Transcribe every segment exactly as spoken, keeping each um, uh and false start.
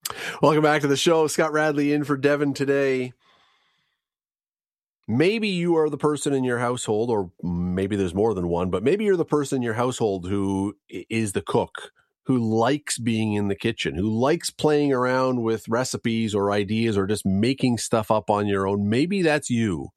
Welcome back to the show. Scott Radley in for Devin today. Maybe you are the person in your household, or maybe there's more than one, but maybe you're the person in your household who is the cook, who likes being in the kitchen, who likes playing around with recipes or ideas or just making stuff up on your own. Maybe that's you.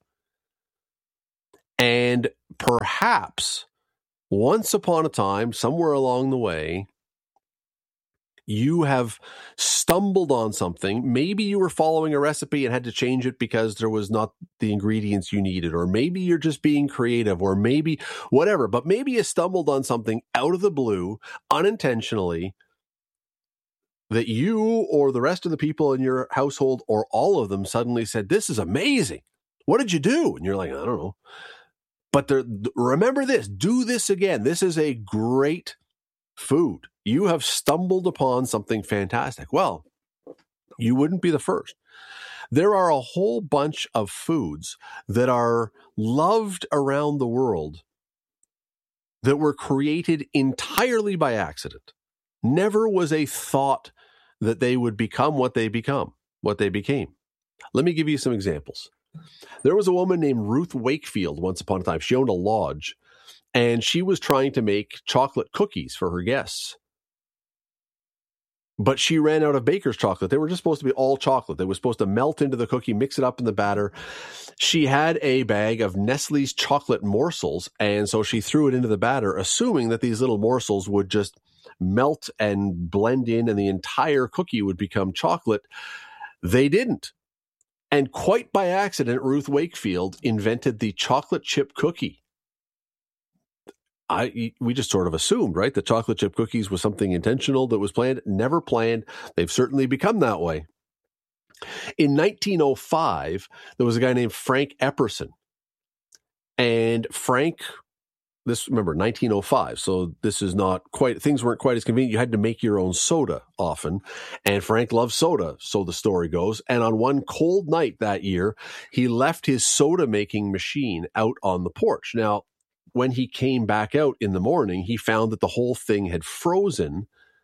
And perhaps once upon a time, somewhere along the way, you have stumbled on something. Maybe you were following a recipe and had to change it because there was not the ingredients you needed, or maybe you're just being creative, or maybe whatever, but maybe you stumbled on something out of the blue, unintentionally, that you or the rest of the people in your household or all of them suddenly said, "This is amazing. What did you do?" And you're like, "I don't know." But there, remember this, do this again. This is a great food. You have stumbled upon something fantastic. Well, you wouldn't be the first. There are a whole bunch of foods that are loved around the world that were created entirely by accident. Never was a thought that they would become what they become, what they became. Let me give you some examples. There was a woman named Ruth Wakefield once upon a time. She owned a lodge, and she was trying to make chocolate cookies for her guests. But she ran out of baker's chocolate. They were just supposed to be all chocolate. They were supposed to melt into the cookie, mix it up in the batter. She had a bag of Nestle's chocolate morsels, and so she threw it into the batter, assuming that these little morsels would just melt and blend in and the entire cookie would become chocolate. They didn't. And quite by accident, Ruth Wakefield invented the chocolate chip cookie. I we just sort of assumed, right, that chocolate chip cookies was something intentional that was planned. Never planned. They've certainly become that way. In nineteen oh five, there was a guy named Frank Epperson. And Frank, this, remember, nineteen oh five, so this is not quite, things weren't quite as convenient. You had to make your own soda often. And Frank loved soda, so the story goes. And on one cold night that year, he left his soda-making machine out on the porch. Now, when he came back out in the morning, he found that the whole thing had frozen,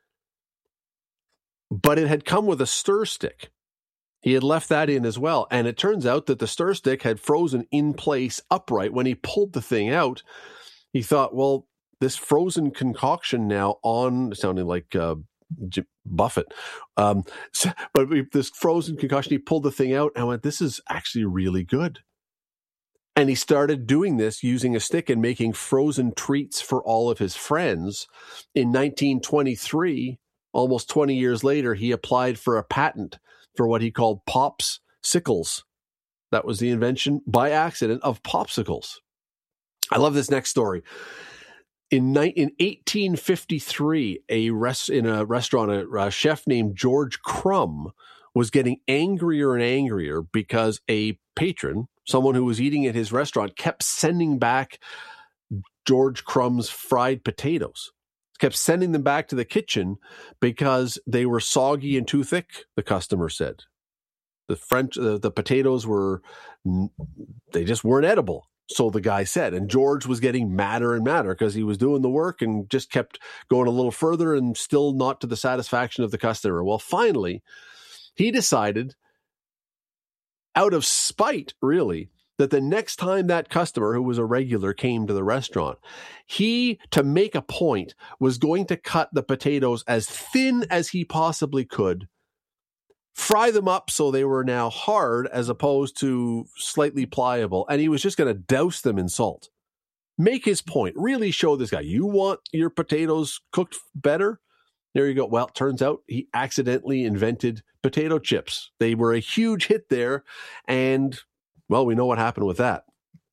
but it had come with a stir stick. He had left that in as well. And it turns out that the stir stick had frozen in place upright. When he pulled the thing out, he thought, well, this frozen concoction now on, sounding like uh, Buffett, um, so, but this frozen concoction, he pulled the thing out and went, this is actually really good. And he started doing this using a stick and making frozen treats for all of his friends. In nineteen twenty-three, almost twenty years later, he applied for a patent for what he called Pops Sickles. That was the invention by accident of popsicles. I love this next story. In, ni- in eighteen fifty-three, a res- in a restaurant, a, a chef named George Crumb was getting angrier and angrier because a patron, someone who was eating at his restaurant, kept sending back George Crumb's fried potatoes, kept sending them back to the kitchen because they were soggy and too thick, the customer said. The French, uh, the potatoes were, they just weren't edible, so the guy said. And George was getting madder and madder because he was doing the work and just kept going a little further and still not to the satisfaction of the customer. Well, finally, he decided, out of spite, really, that the next time that customer, who was a regular, came to the restaurant, he, to make a point, was going to cut the potatoes as thin as he possibly could, fry them up so they were now hard as opposed to slightly pliable, and he was just going to douse them in salt. Make his point. Really show this guy, you want your potatoes cooked better? There you go. Well, it turns out he accidentally invented potato chips. They were a huge hit there, and, well, we know what happened with that.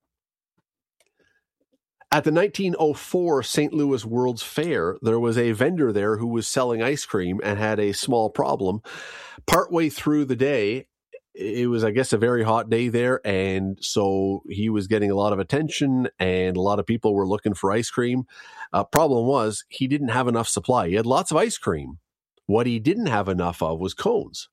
At the nineteen oh four Saint Louis World's Fair, there was a vendor there who was selling ice cream and had a small problem. Partway through the day, it was, I guess, a very hot day there, and so he was getting a lot of attention, and a lot of people were looking for ice cream. Uh, problem was, he didn't have enough supply. He had lots of ice cream. What he didn't have enough of was cones.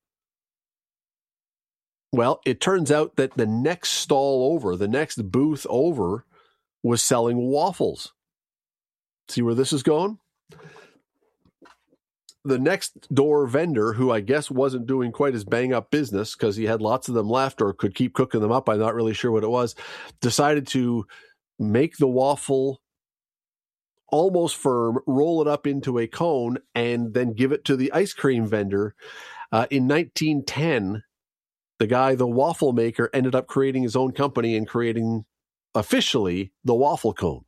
Well, it turns out that the next stall over, the next booth over, was selling waffles. See where this is going? the next door vendor, who I guess wasn't doing quite as bang up business because he had lots of them left or could keep cooking them up, I'm not really sure what it was, decided to make the waffle almost firm, roll it up into a cone, and then give it to the ice cream vendor. Uh, in nineteen ten, the guy, the waffle maker, ended up creating his own company and creating officially the waffle cone.